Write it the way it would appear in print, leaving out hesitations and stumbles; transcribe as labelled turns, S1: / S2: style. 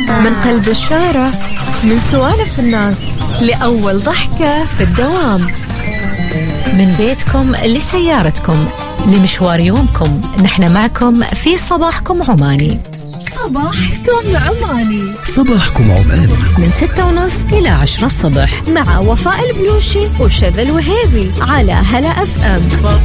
S1: من قلب الشارع، من سوالف الناس لأول ضحكة في الدوام،
S2: من بيتكم لسيارتكم لمشوار يومكم، نحن معكم في صباحكم عماني.
S1: صباحكم عماني،
S3: صباحكم عماني
S2: من 6:30 إلى 10 الصبح
S1: مع وفاء البلوشي وشذى الوهيبي على هلا FM.